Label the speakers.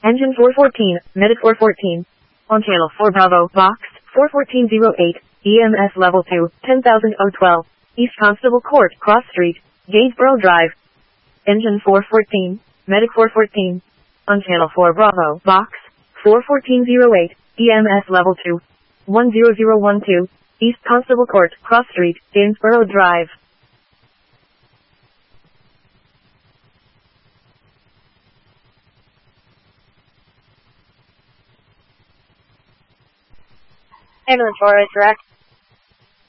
Speaker 1: Engine 414, Medic 414. On channel 4 Bravo, box 41408, EMS level 2, 10,012, East Constable Court, Cross Street, Gainsborough Drive. Engine 414, Medic 414. On channel 4 Bravo, box 41408, EMS level 2, 10012, East Constable Court, Cross Street, Gainsborough Drive.
Speaker 2: Ambulance 408 direct.